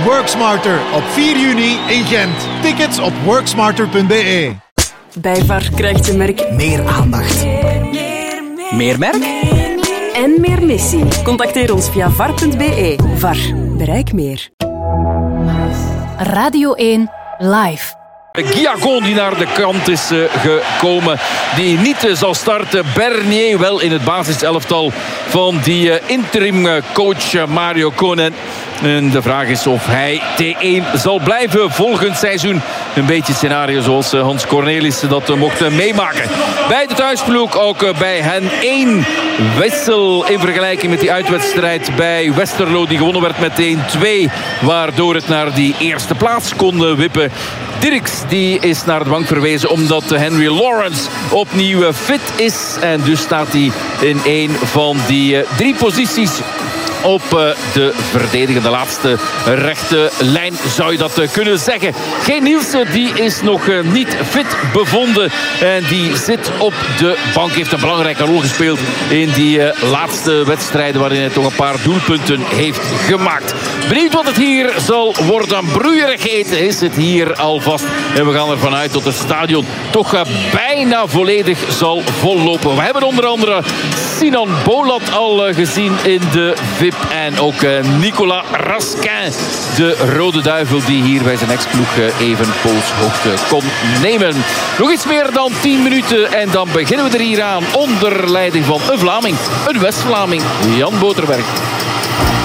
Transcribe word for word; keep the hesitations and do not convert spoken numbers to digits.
Worksmarter op vier juni in Gent. Tickets op worksmarter punt b e. Bij V A R krijgt je merk Meer aandacht. Meer merk? en meer missie. Contacteer ons via var punt b e. V A R. Bereik meer. Radio één Live. Guillagon die naar de kant is uh, gekomen. Die niet uh, zal starten. Bernier wel in het basiselftal van die uh, interim uh, coach uh, Mario Konen. En de vraag is of hij T één zal blijven volgend seizoen. Een beetje scenario zoals uh, Hans Cornelissen dat uh, mocht uh, meemaken. Bij de thuisploeg ook uh, bij hen één wissel in vergelijking met die uitwedstrijd bij Westerlo. Die gewonnen werd met één twee. Waardoor het naar die eerste plaats kon uh, wippen. Dirks die is naar de bank verwezen omdat Henry Lawrence opnieuw fit is. En dus staat hij in een van die uh, drie posities op uh, de verdedigende laatste rechte lijn, zou je dat uh, kunnen zeggen. Geen Nielsen, die is nog uh, niet fit bevonden. En die zit op de bank. Heeft een belangrijke rol gespeeld in die uh, laatste wedstrijden waarin hij toch een paar doelpunten heeft gemaakt. Benieuwd wat het hier zal worden. Broeierig eten is het hier alvast. En we gaan ervan uit dat het stadion toch uh, bijna volledig zal vollopen. We hebben onder andere Sinan Bolat al uh, gezien in de V I P. En ook uh, Nicolas Raskin, de Rode Duivel, die hier bij zijn ex-ploeg uh, even polshoogte kon nemen. Nog iets meer dan tien minuten en dan beginnen we er hier aan onder leiding van een Vlaming, een West-Vlaming, Jan Boterberg.